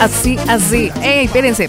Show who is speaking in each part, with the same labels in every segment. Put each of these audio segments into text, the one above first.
Speaker 1: así, así. ¡Ey, espérense!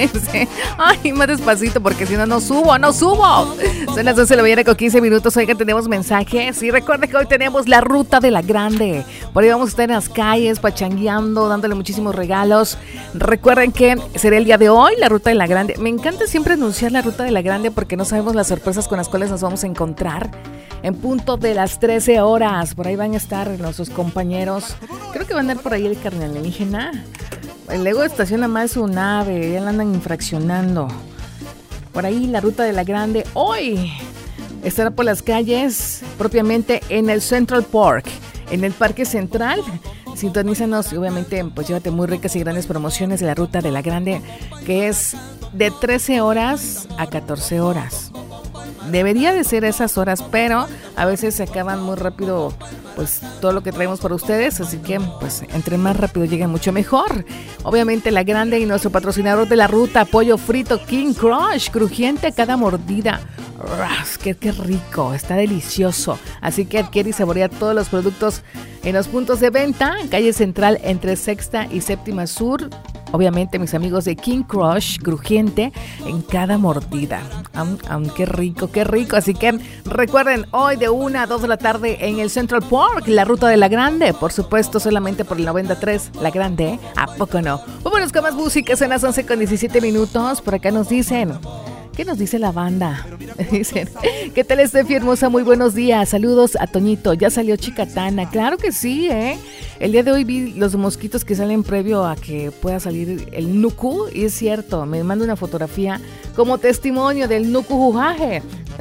Speaker 1: Ay, más despacito porque si no, no subo. Son las 12 de la mañana con 15 minutos. Oigan, tenemos mensajes. Y recuerden que hoy tenemos la Ruta de la Grande. Por ahí vamos a estar en las calles, pachangueando, dándole muchísimos regalos. Recuerden que será el día de hoy, la Ruta de la Grande. Me encanta siempre anunciar la Ruta de la Grande porque no sabemos las sorpresas con las cuales nos vamos a encontrar. En punto de las 13 horas. Por ahí van a estar nuestros compañeros. Creo que va a andar por ahí el carnal alienígena. Luego estaciona mal su nave. Ya la andan infraccionando. Por ahí la Ruta de la Grande. Hoy estará por las calles. Propiamente en el Central Park. En el Parque Central. Sintonízanos y obviamente pues llévate muy ricas y grandes promociones de la Ruta de la Grande. Que es de 13 horas a 14 horas. Debería de ser esas horas, pero a veces se acaban muy rápido pues todo lo que traemos para ustedes, así que pues entre más rápido llega mucho mejor. Obviamente la Grande y nuestro patrocinador de la ruta, pollo frito King Crush, crujiente a cada mordida. ¡Qué rico! Está delicioso. Así que adquiere y saborea todos los productos en los puntos de venta, calle Central entre Sexta y Séptima Sur. Obviamente mis amigos de King Crush, crujiente en cada mordida. Qué rico, qué rico. Así que recuerden, hoy de 1 a 2 de la tarde en el Central Park, la Ruta de la Grande. Por supuesto, solamente por el 93, la Grande. ¿A poco no? Vámonos con más música, son las 11 con 17 minutos. Por acá nos dicen... ¿Qué nos dice la banda? Dicen, ¿qué tal Estefi hermosa? Muy buenos días. Saludos a Toñito. Ya salió Chicatana. Claro que sí, ¿eh? El día de hoy vi los mosquitos que salen previo a que pueda salir el nucu. Y es cierto, me manda una fotografía como testimonio del nucu jujaje.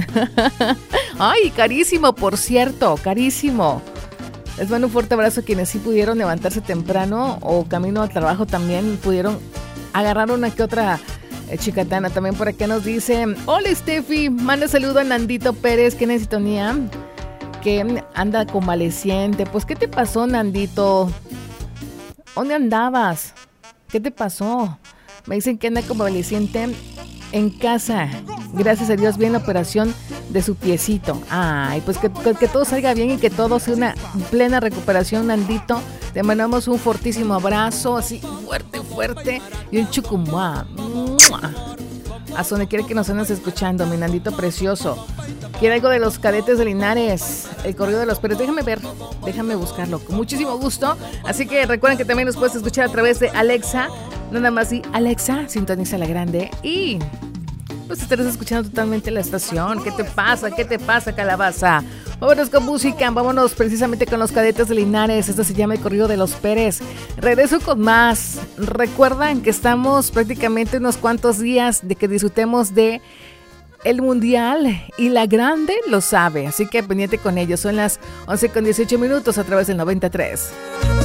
Speaker 1: Ay, carísimo, por cierto, carísimo. Les mando un fuerte abrazo a quienes sí pudieron levantarse temprano o camino al trabajo también pudieron agarrar una que otra... Chicatana. También por acá nos dice: hola Steffi, manda saludo a Nandito Pérez, que en sintonía, que anda convaleciente. Pues ¿qué te pasó, Nandito? ¿Dónde andabas? ¿Qué te pasó? Me dicen que anda convaleciente en casa. Gracias a Dios, bien la operación de su piecito. Ay, pues que todo salga bien y que todo sea una plena recuperación, Nandito. Te mandamos un fortísimo abrazo, así fuerte, y un chucumá. A donde quiera que nos andes escuchando, mi Nandito precioso. Quiere algo de los Cadetes de Linares, el corrido de los Pérez. Déjame buscarlo con muchísimo gusto. Así que recuerden que también nos puedes escuchar a través de Alexa. Nada más y Alexa, sintoniza la Grande y pues estarás escuchando totalmente la estación. ¿Qué te pasa, calabaza? Vámonos con música, vámonos precisamente con los Cadetes de Linares. Esto se llama el corrido de los Pérez. Regreso con más. Recuerdan que estamos prácticamente unos cuantos días de que disfrutemos de el Mundial y la Grande lo sabe. Así que pendiente con ellos. Son las 11 con 18 minutos a través del 93.